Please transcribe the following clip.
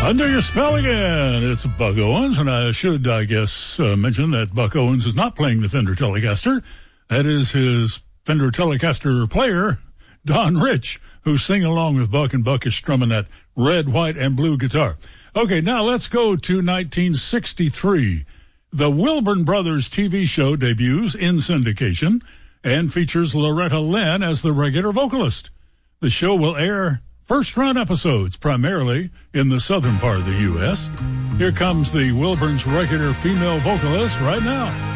Under your spell again. It's Buck Owens, and I should, mention that Buck Owens is not playing the Fender Telecaster. That is his Fender Telecaster player, Don Rich, who's singing along with Buck, and Buck is strumming that red, white, and blue guitar. Okay, now let's go to 1963. The Wilburn Brothers TV show debuts in syndication and features Loretta Lynn as the regular vocalist. The show will air first-run episodes, primarily in the southern part of the U.S. Here comes the Wilburn's regular female vocalist right now.